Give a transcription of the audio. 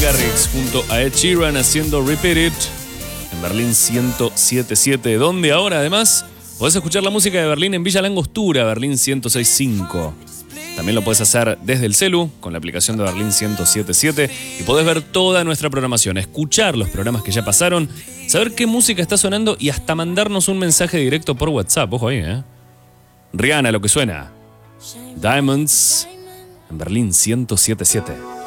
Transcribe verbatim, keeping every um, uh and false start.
Garrix junto a Ed Sheeran haciendo Repeat It en Berlín ciento siete punto siete, donde ahora además podés escuchar la música de Berlín en Villa La Angostura, Berlín ciento seis punto cinco. También lo podés hacer desde el celu con la aplicación de Berlín ciento siete punto siete y podés ver toda nuestra programación, escuchar los programas que ya pasaron, saber qué música está sonando y hasta mandarnos un mensaje directo por WhatsApp. Ojo ahí, ¿eh? Rihanna, lo que suena. Diamonds en Berlín ciento siete punto siete.